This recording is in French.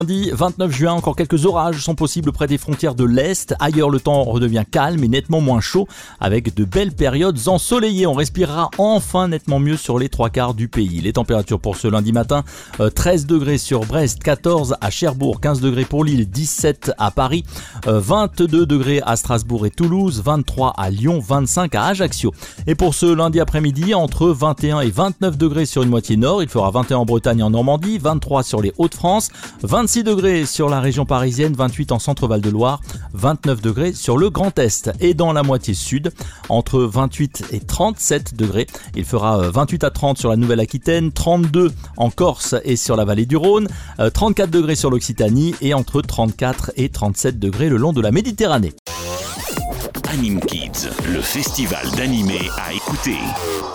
Lundi 29 juin, encore quelques orages sont possibles près des frontières de l'Est. Ailleurs, le temps redevient calme et nettement moins chaud avec de belles périodes ensoleillées. On respirera enfin nettement mieux sur les 3/4 du pays. Les températures pour ce lundi matin, 13 degrés sur Brest, 14 à Cherbourg, 15 degrés pour Lille, 17 à Paris, 22 degrés à Strasbourg et Toulouse, 23 à Lyon, 25 à Ajaccio. Et pour ce lundi après-midi, entre 21 et 29 degrés sur une moitié nord, il fera 21 en Bretagne et en Normandie, 23 sur les Hauts-de-France, 26 degrés sur la région parisienne, 28 en Centre-Val de Loire, 29 degrés sur le Grand Est. Et dans la moitié sud, entre 28 et 37 degrés, il fera 28 à 30 sur la Nouvelle-Aquitaine, 32 en Corse et sur la vallée du Rhône, 34 degrés sur l'Occitanie et entre 34 et 37 degrés le long de la Méditerranée. Anime Kids, le festival d'animé à écouter.